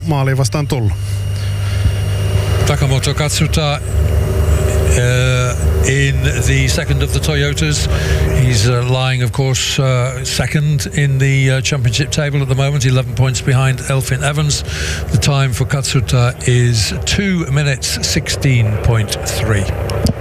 maaliin vastaan tullut. Takamoto Katsuta in the second of the Toyotas. He's lying, of course, second in the championship table at the moment, 11 points behind Elfyn Evans. The time for Katsuta is 2 minutes 16.3.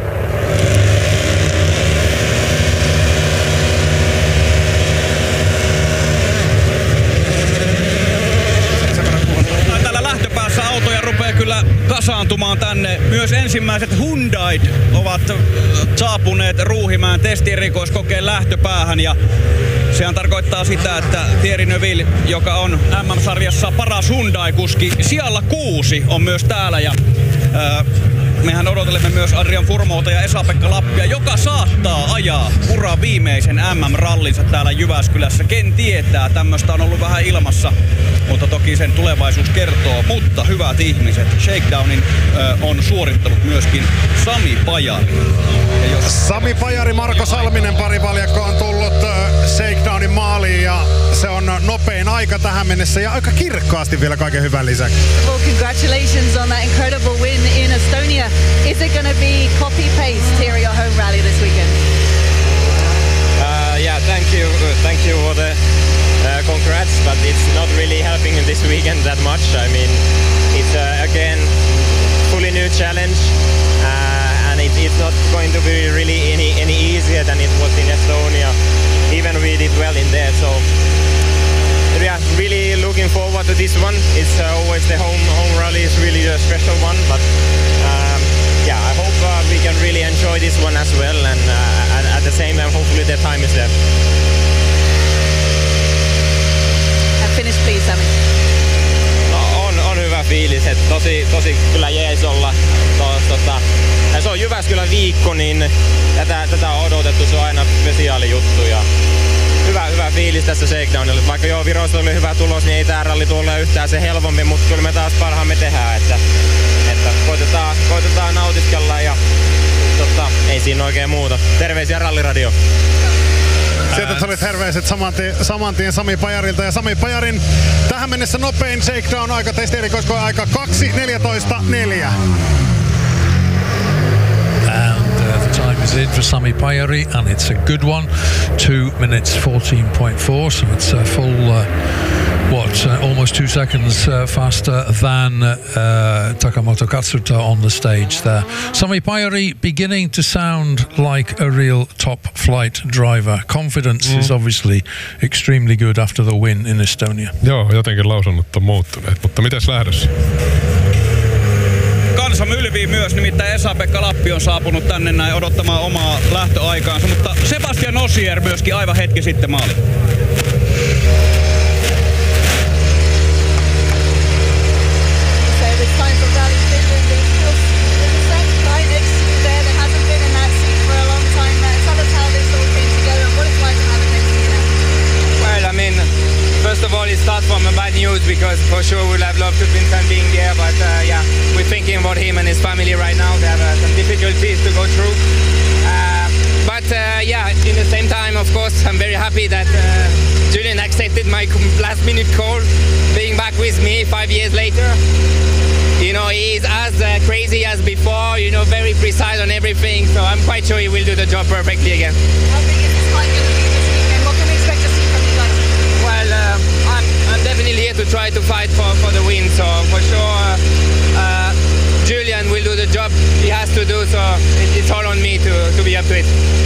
Kyllä kasaantumaan tänne. Myös ensimmäiset Hyundait ovat saapuneet Ruuhimäen testierikoiskokeen lähtöpäähän ja sehän tarkoittaa sitä, että Thierry Neuville, joka on MM-sarjassa paras Hyundai-kuski, sijalla 6 on myös täällä ja mehän odottelemme myös Adrian Furmota ja Esa-Pekka Lappia, joka saattaa ajaa uran viimeisen MM-rallinsa täällä Jyväskylässä. Ken tietää, tämmöistä on ollut vähän ilmassa, mutta toki sen tulevaisuus kertoo. Mutta hyvät ihmiset, Shakedownin on suorittanut myöskin Sami Pajari. Sami Pajari, Marko Salminen parivaljakko on tullut Shakedownin maaliin ja se on nopein aika tähän mennessä ja aika kirkkaasti vielä kaiken hyvän lisäksi. Well, congratulations on that incredible win in Estonia. Is it going to be copy-paste here at your home rally this weekend? Yeah, thank you for the congrats, but it's not really helping in this weekend that much. I mean, it's again fully new challenge, and it's not going to be really any easier than it was in Estonia. Even we did well in there, so yeah, really looking forward to this one. It's always the home rally is really a special one, but yeah, I hope we can really enjoy this one as well, and at the same time, hopefully the time is there. And finish please, Sami. No, on hyvä fiilis, että tosi kyllä jees olla. Ja se on Jyväskylän viikko, niin tätä on odotettu, se on aina spesiaali juttu. Ja hyvä fiilis tässä Shakedownilla. Vaikka joo, Virossa oli hyvä tulos, niin ei tää ralli tule yhtään se helpompi, mutta kyllä me taas parhaamme tehdään. Että koitetaan nautiskella ja ei siinä oikein muuta. Terveisiä Ralliradio. Sieltä tuli terveiset saman tien Sami Pajarilta ja Sami Pajarin tähän mennessä nopein Shakedown-aika, testierikoiskoen aika 2.14.4. The time is in for Sami Pajari, and it's a good one. 2 minutes 14.4, so it's a full, almost 2 seconds faster than Takamoto Katsuta on the stage there. Sami Pajari beginning to sound like a real top-flight driver. Confidence is obviously extremely good after the win in Estonia. Joo, jotenkin lausunnot on muuttuneet, mutta mitäs lähdössä? Kansa mylvii myös, nimittäin Esa-Pekka Lappi on saapunut tänne näin odottamaan omaa lähtöaikaansa, mutta Sebastian Ogier myöskin aivan hetki sitten maali. First of all, it starts from a bad news because for sure we'd have loved to Vincent being there, but yeah, we're thinking about him and his family right now. They have some difficulties to go through. But yeah, in the same time, of course, I'm very happy that Julian accepted my last-minute call, being back with me 5 years later. You know, he's as crazy as before, you know, very precise on everything, so I'm quite sure he will do the job perfectly again. How big is this fight going to be this weekend? What can we expect to see from you guys? Well, I'm definitely here to try to fight for the win, so for sure Julian will do the job he has to do, so it's all on me to be up to it.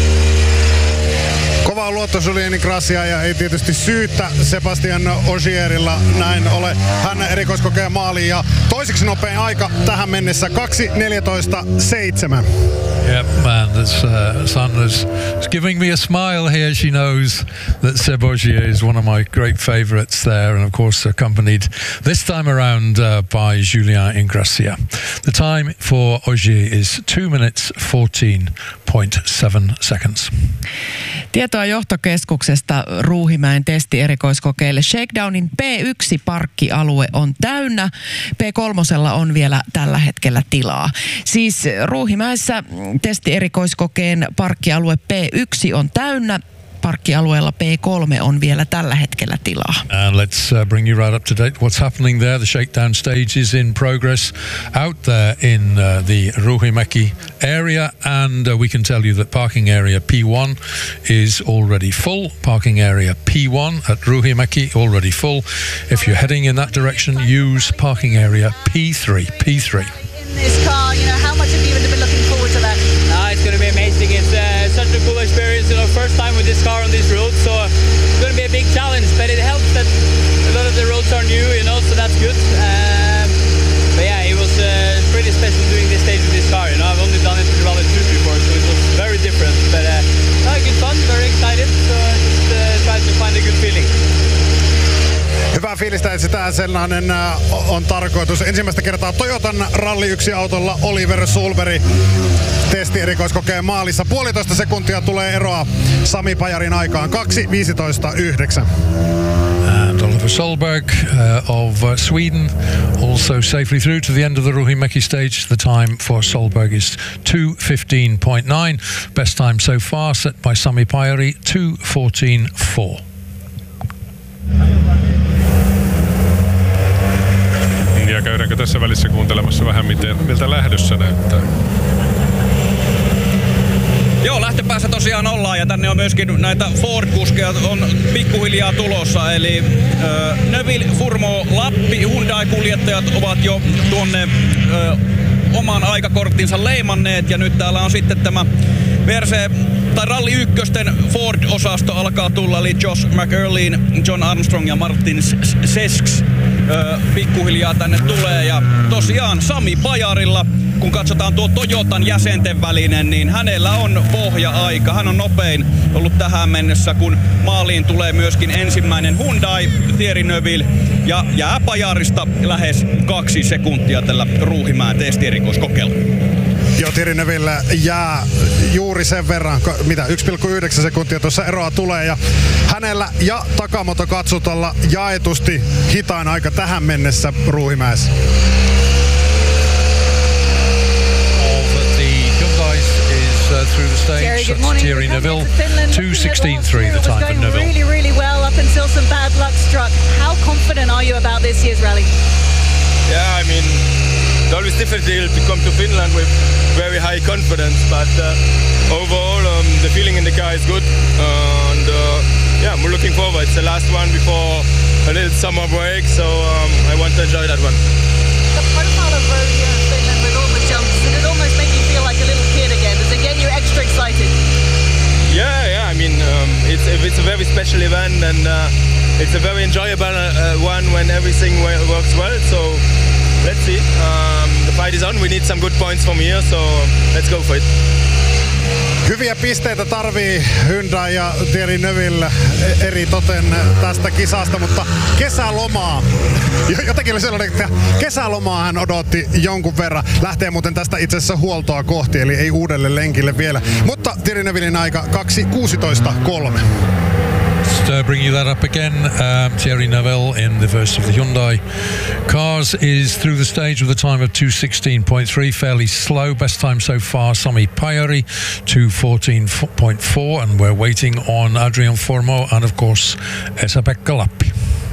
Kova luotto Julien Gracia ja ei tietysti syyttä Sebastian Ogierilla näin ole. Hän erikoiskokeen maaliin ja toiseksi nopein aika tähän mennessä 2.14.7. Yep, man, Sun is giving me a smile here. She knows that Seb Ogier is one of my great favourites there, and of course accompanied this time around by Julien Ingrassia. The time for Ogier is 2 minutes 14.7 seconds. Tietoa johtokeskuksesta Ruuhimäen testierikoiskokeille. Shakedownin P1-parkkialue on täynnä. P3 on vielä tällä hetkellä tilaa. Siis Ruuhimäessä testierikoiskokeen parkkialue P1 on täynnä. parkkialueella P3 on vielä tällä hetkellä tilaa. And let's bring you right up to date what's happening there. The shakedown stage is in progress out there in the Ruuhimäki area, and we can tell you that parking area P1 is already full. Parking area P1 at Ruuhimäki already full. If you're heading in that direction, use parking area P3. In this car, you know, how much have you been looking forward to that? It's going to be amazing. It's such a cool experience. First time with this car on this road, so it's going to be a big challenge. But it helps that a lot of the roads are new, so that's good. But yeah, it was pretty special doing this stage with this car. I've only done it with Rally 2 before, so it was very different. But good fun, very excited. So just try to find a good feeling. Hyvää fiilistä etsitään, sellainen on tarkoitus. Ensimmäistä kertaa Toyotan Rally 1 autolla Oliver Sulberg testierikoiskokeen maalissa. 1,5 sekuntia tulee eroa Sami Pajarin aikaan. 2:15.9. And Oliver Solberg of Sweden also safely through to the end of the Ruuhimäki stage. The time for Solberg is 2:15.9. Best time so far set by Sami Pajari, 2:14.4. Ja käydäänkö tässä välissä kuuntelemassa vähän miltä lähdössä näyttää? Joo, lähtöpäässä tosiaan ollaan ja tänne on myöskin näitä Ford-kuskeja on pikkuhiljaa tulossa. Eli Neville, Furmo, Lappi, Hyundai-kuljettajat ovat jo tuonne oman aikakorttinsa leimanneet ja nyt täällä on sitten tämä Rally 1 Ford-osasto alkaa tulla, eli Josh McEarlyn, John Armstrong ja Martin Sesks pikkuhiljaa tänne tulee. Ja tosiaan Sami Pajarilla, kun katsotaan tuo Toyotan jäsenten välinen, niin hänellä on pohja-aika. Hän on nopein ollut tähän mennessä, kun maaliin tulee myöskin ensimmäinen Hyundai, Thierry Neuville, ja jää Pajarista lähes 2 sekuntia tällä Ruuhimäen testierikoiskokeella. Joo, Thierry Neuville jää juuri sen verran, 1,9 sekuntia tuossa eroa tulee, ja hänellä ja Takamoto Katsutolla jaetusti hitain aika tähän mennessä Ruuhimäessä. Through the stage, that's Thierry Neuville, 2:16.3 the time for Neuville. Really well up until some bad luck struck. How confident are you about this year's rally? Yeah, I mean, it's always difficult to come to Finland with very high confidence, but overall the feeling in the car is good, and yeah, we're looking forward. It's the last one before a little summer break, so I want to enjoy that one. The profile of road here in Finland with all the jumps, did it almost make you feel like a little kid again? Does it get you extra excited? Yeah, I mean, it's a very special event, and it's a very enjoyable one when everything works well, so let's see. The fight is on, we need some good points from here, so let's go for it. Hyviä pisteitä tarvii Hyundai ja Thierry Neuville eri toten tästä kisasta, mutta kesälomaa. Jotenkin oli sellainen, että kesälomaa hän odotti jonkun verran. Lähtee muuten tästä itse asiassa huoltoa kohti, eli ei uudelle lenkille vielä. Mutta Thierry Neuvillin aika 2:16.3. Bring you that up again. Thierry Neuville in the first of the Hyundai cars is through the stage with a time of 2:16.3, fairly slow. Best time so far, Sami Pajari, 2:14.4, and we're waiting on Adrian Formo and of course Esa-Pekka Lappi.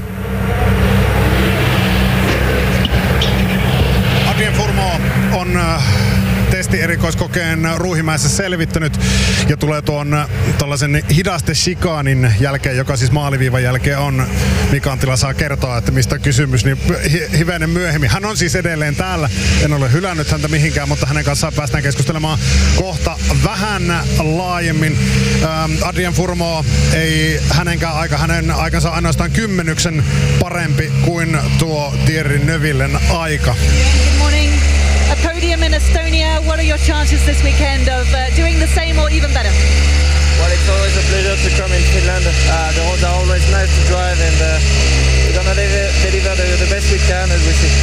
Adrian Formo on testierikoiskokeen Ruuhimäessä selvittänyt ja tulee tuon tällaisen hidaste-shikaanin jälkeen, joka siis maaliviivan jälkeen on. Mika Anttila saa kertoa, että mistä on kysymys, niin hivenen myöhemmin. Hän on siis edelleen täällä. En ole hylännyt häntä mihinkään, mutta hänen kanssaan päästään keskustelemaan kohta vähän laajemmin. Adrian Formo ei hänen aikansa ainoastaan 10 parempi kuin tuo Thierry Neuvillen aika. Good morning. A podium in Estonia. What are your chances this weekend of doing the same or even better? Well, it's always a pleasure to come in Finland. The roads are always nice to drive, and we're gonna deliver the best we can as we see.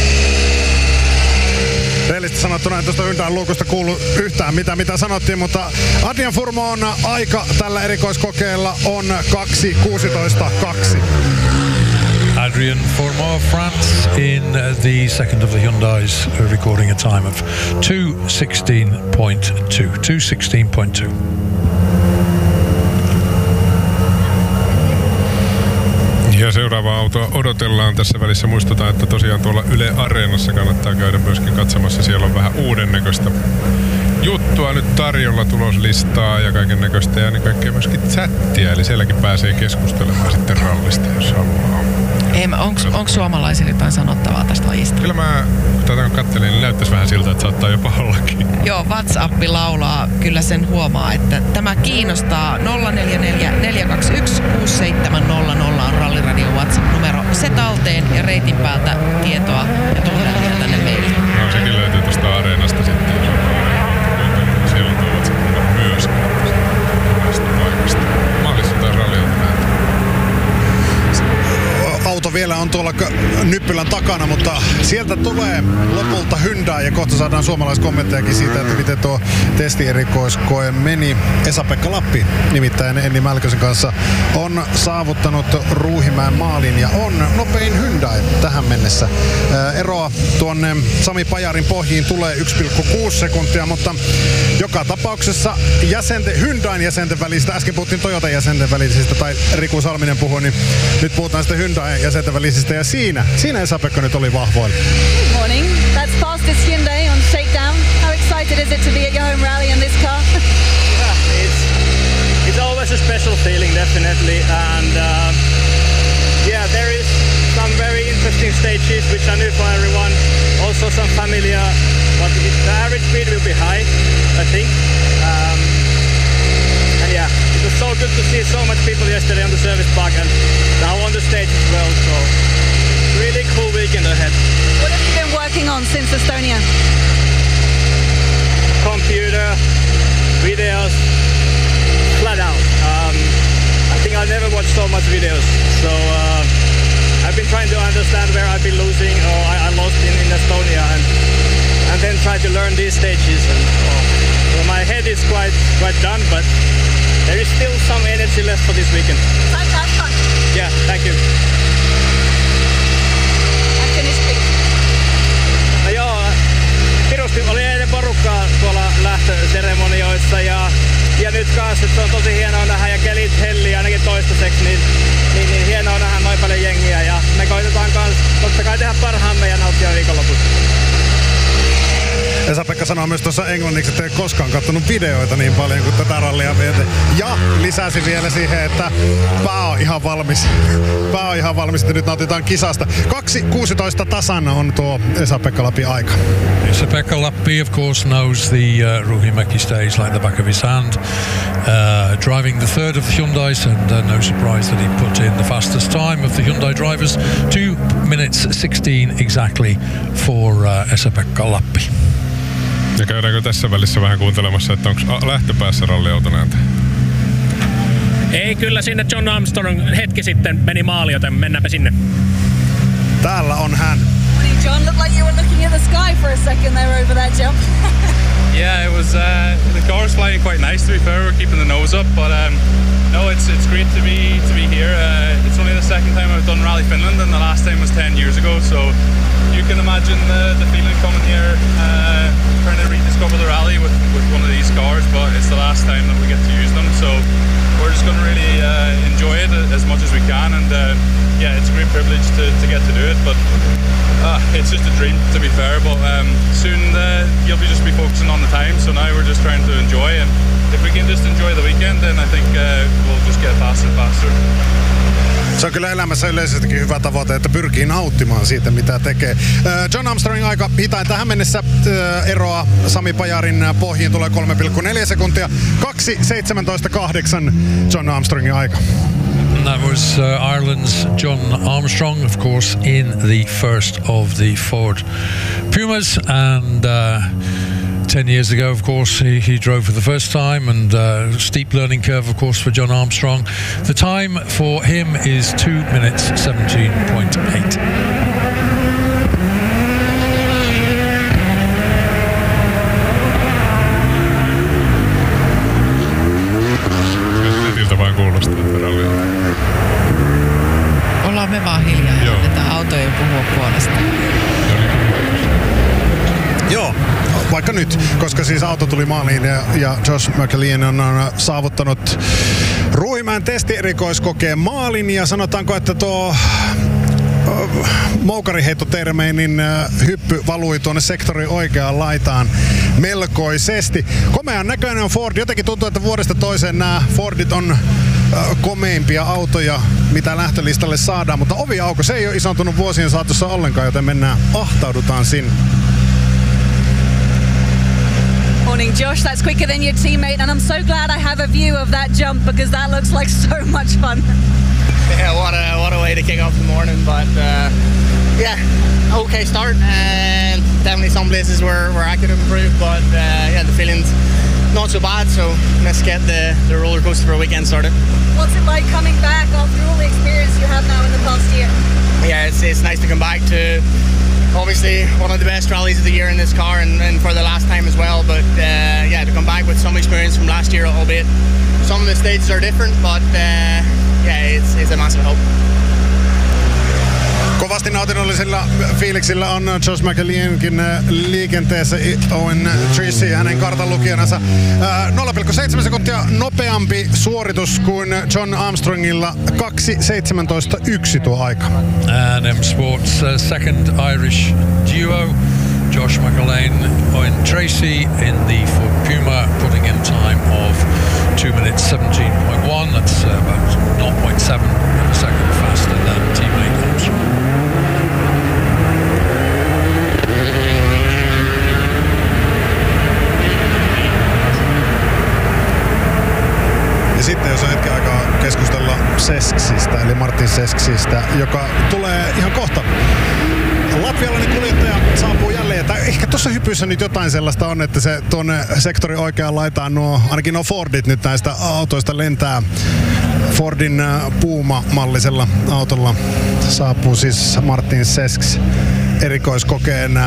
Reellisesti sanottuna en tuosta Hyundain luukusta kuulu yhtään mitä sanottiin, mutta Adrian Formoon aika tällä erikoiskokeella on 2:16.2. Adrian Formo of France in the second of the Hyundais, recording a time of 2:16.2. seuraavaa autoa odotellaan tässä välissä. Muistutaan, että tosiaan tuolla Yle Areenassa kannattaa käydä myöskin katsomassa. Siellä on vähän uuden näköistä juttua nyt tarjolla, tuloslistaa ja kaiken näköistä ja niin kaikkea myöskin chattia. Eli sielläkin pääsee keskustelemaan sitten rallista, jos haluaa. Onko suomalaisille jotain sanottavaa tästä lajista? Kyllä mä, kun tätä katselin, niin näyttäisi vähän siltä, että saattaa jopa ollakin. Joo, WhatsApp laulaa, kyllä sen huomaa, että tämä kiinnostaa. 044 421 6700 on Rallyradion WhatsApp-numero. Se talteen ja reitin päältä tietoa ja tunnelmia tänne meille. No sekin löytyy tuosta Areenasta sitten. Siellä on tuo WhatsApp-numero myös. Näistä paikasta. Maalissa jotain ralliota näitä. Auto vielä on tuolla nyppylän takana, mutta sieltä tulee lopulta Hyundai ja kohta saadaan suomalaiskommenttejakin siitä, että miten tuo testierikoiskoe meni. Esa-Pekka Lappi nimittäin Enni Mälkösen kanssa on saavuttanut Ruuhimäen maalin ja on nopein Hyundai tähän mennessä. Eroa tuonne Sami Pajarin pohjiin tulee 1,6 sekuntia, mutta joka tapauksessa Hyundain jäsenten välistä, äsken puhuttiin Toyota jäsenten välisistä tai Riku Salminen puhui, niin nyt puhutaan sitten Hyundai jäsenten välisistä ja siinä Esa-Pekka nyt oli vahvoilla. Good morning. That's fastest Hyundai on shakedown. How excited is it to be at your home rally in this car? It's always a special feeling, definitely, and there is some very interesting stages which are new for everyone. Also some familiar, but the average speed will be high, I think. It was so good to see so much people yesterday on the service park and now on the stage as well. So really cool weekend ahead. What have you been working on since Estonia? Computer, videos, flat out. I think I've never watched so much videos. So I've been trying to understand where I've been losing or I lost in Estonia and then try to learn these stages. And, so my head is quite done, but there is still some energy left for this weekend. Time to have fun. Yeah, thank you. And finish big. No joo, pirusti oli eilen porukkaa tuolla lähtöseremonioissa ja nyt kanssa, että se on tosi hienoa nähdä ja kelit hellii ainakin toistaiseksi, niin hienoa nähdä noin paljon jengiä ja me koitetaan kanssa totta kai tehdä parhaamme ja nauttia viikonlopusta. Esa-Pekka sanoo myös tuossa englanniksi, että ei koskaan katsonut videoita niin paljon kuin tätä rallia mietin. Ja lisäsi vielä siihen, että pää on ihan valmis. Pää on ihan valmis, että nyt nautitaan kisasta. 2.16 tasan on tuo Esa-Pekka Lapin aika. Esa-Pekka Lappi, of course, knows the Ruuhimäki stage like the back of his hand. Driving the third of the Hyundais, and no surprise that he put in the fastest time of the Hyundai drivers. 2 minutes 16 exactly for Esa-Pekka Lappi. Ja käydäänkö tässä välissä vähän kuuntelemassa, että onko lähtöpäässä ralliauto näitä? Ei, kyllä sinne John Armstrong hetki sitten meni maali, joten mennäänpä sinne. Täällä on hän. John, looked like you were looking at the sky for a second there over that jump. Yeah, it was. The car's flying quite nice. To be fair, we're keeping the nose up, but no, it's great to be here. It's only the second time I've done Rally Finland, and the last time was 10 years ago. So you can imagine the feeling coming here, trying to rediscover the rally with one of these cars. But it's the last time that we get to use them, so we're just going to really enjoy it as much as we can. And it's a great privilege to get to do it. But it's just a dream, to be fair, but soon you'll just be focusing on the time, so now we're just trying to enjoy, and if we can just enjoy the weekend, then I think we'll just get faster and faster. Se on kyllä elämässä yleisestikin hyvä tavoite, että pyrkii nauttimaan siitä, mitä tekee. John Armstrongin aika hitain tähän mennessä. Eroa Sami Pajarin pohjiin tulee 3,4 sekuntia. 2.17.8 John Armstrongin aika. That was Ireland's John Armstrong, of course, in the first of the Ford Pumas, and 10 years ago, of course, he drove for the first time, and steep learning curve, of course, for John Armstrong. The time for him is 2 minutes 17.8. Vain kuulostaa, että rallia. Ollaan me vaan hiljaa ja annetaan autojen puhua puolestaan. Joo, vaikka nyt, koska siis auto tuli maaliin ja Josh McLean on saavuttanut Ruuhimäen testierikoiskokeen maalin ja sanotaanko, että tuo moukariheittotermeinin hyppy valui tuonne sektorin oikeaan laitaan melkoisesti. Komean näköinen on Ford. Jotenkin tuntuu, että vuodesta toiseen nämä Fordit on komeimpia autoja, mitä lähtölistalle saadaan, mutta ovi auko, se ei ole isontunut vuosien saatossa ollenkaan, joten ahtaudutaan sinne. Morning, Josh. That's quicker than your teammate, and I'm so glad I have a view of that jump because that looks like so much fun. Yeah, what a way to kick off the morning, but yeah, okay start, and definitely some places where I could improve, but yeah, the feeling's not so bad, so let's get the roller coaster for a weekend started. What's it like coming back after all the experience you have now in the past year? Yeah, it's nice to come back to obviously one of the best rallies of the year in this car, and for the last time as well, but yeah, to come back with some experience from last year, albeit some of the stages are different, but yeah, it's a massive help. Kovasti nautinnollisilla fiiliksillä on Josh McAleenkin liikenteessä. Owen Tracey hänen kartanlukijanansa. 0,7 sekuntia nopeampi suoritus kuin John Armstrongilla. 2.17.1 tuo aika. And M Sports second Irish duo. Josh McAleen, Owen Tracey in the Ford Puma, putting in time of 2 minutes 17.1. That's about 0.7 of a second faster than teammate Armstrong. Ja sitten jos on hetken aikaa keskustella Sesksistä, eli Martin Sesksistä, joka tulee ihan kohta. Latvialainen kuljettaja saapuu jälleen. Tai ehkä tuossa hypyssä nyt jotain sellaista on, että se tuonne sektorin oikeaan laitaan ainakin nuo Fordit nyt näistä autoista lentää. Fordin Puma-mallisella autolla saapuu siis Martin Sesks erikoiskokeen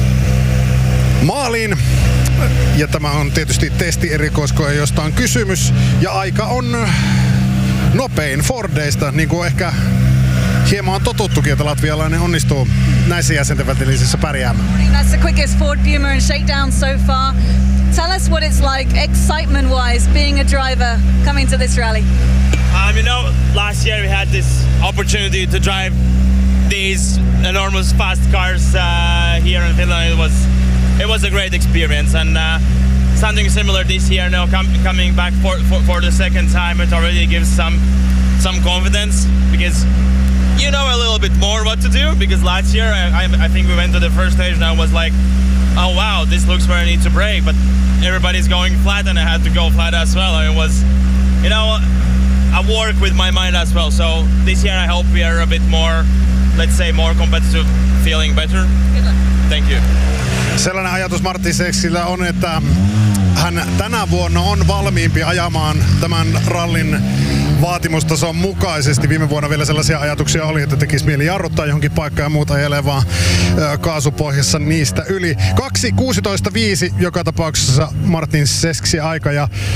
maaliin. Ja tämä on tietysti testierikoiskoe, josta on kysymys. Ja aika on nopein Fordeista, niin kuin ehkä hieman on totuttukin, että latvialainen onnistuu näissä jäsenten välisissä pärjäämään. That's the quickest Ford Puma in shakedown so far. Tell us what it's like, excitement-wise, being a driver coming to this rally. You know, last year we had this opportunity to drive these enormous fast cars here in Finland. It was a great experience, and something similar this year. Now coming back for the second time, it already gives some confidence because you know a little bit more what to do. Because last year I think we went to the first stage and I was like, oh wow, this looks where I need to brake, but everybody's going flat and I had to go flat as well. And it was, you know, I work with my mind as well. So this year I hope we are a bit more, let's say, more competitive, feeling better. Thank you. Sellainen ajatus Martin Sesksillä on, että hän tänä vuonna on valmiimpi ajamaan tämän rallin vaatimustason mukaisesti. Viime vuonna vielä sellaisia ajatuksia oli, että tekisi mieli jarruttaa johonkin paikkaan ja muuta ajelevaa kaasupohjassa niistä yli. 2.16.5 joka tapauksessa Martin Sesksi aika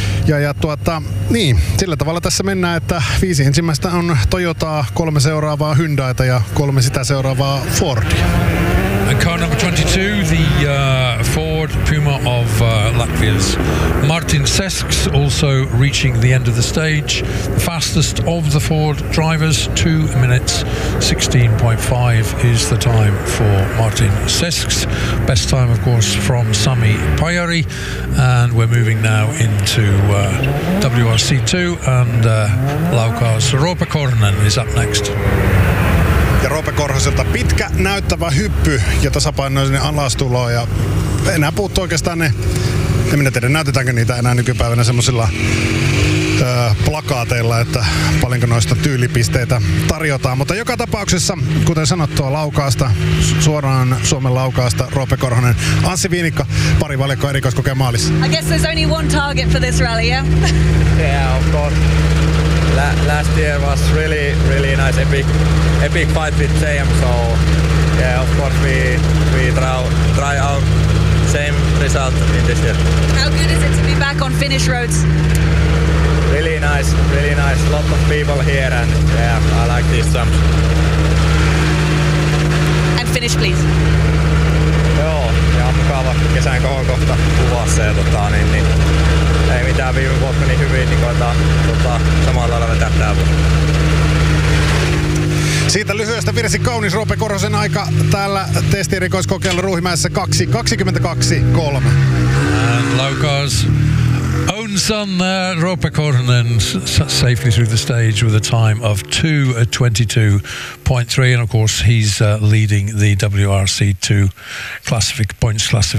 niin, sillä tavalla tässä mennään, että 5 ensimmäistä on Toyotaa, 3 seuraavaa Hyundaita ja 3 sitä seuraavaa Fordia. And car number 22, the Ford Puma of Latvia's Martin Sesks, also reaching the end of the stage. The fastest of the Ford drivers, 2 minutes 16.5 is the time for Martin Sesks. Best time, of course, from Sami Pajari. And we're moving now into WRC2, and Lauka's Roope Korhonen is up next. Ja Roope Korhoselta pitkä näyttävä hyppy ja tasapainoinen alastulo, ja enää puuttuu oikeastaan ne, en minä tiedä näytetäänkö niitä enää nykypäivänä semmoisilla plakaateilla, että paljonko noista tyylipisteitä tarjotaan, mutta joka tapauksessa, kuten sanottua, Laukaasta, suoraan Suomen Laukaasta, Roope Korhonen, Anssi Viinikka, pari valikkoa erikoiskokeen maalissa. I guess there's only one target for this rally, yeah? Yeah, of course. Last year was really nice, epic fight with JM. So yeah, of course we try our same result in this year. How good is it to be back on Finnish roads? Really nice. Lot of people here, and yeah, I like these jumps. And finish, please. Joo, ja mukava kesän kohokohta kuvassa ja niin ei mitään, viime vuotta meni hyvin, niin koetaan samaan Siitä lyhyestä virsi kaunis Roope Korhosen aika täällä testierikoiskokeella Ruuhimäessä 2:22.3. And Lauka's own son, Roope Korhonen, safely through the stage with a time of 2:22.3, and of course he's leading the WRC2 points classification.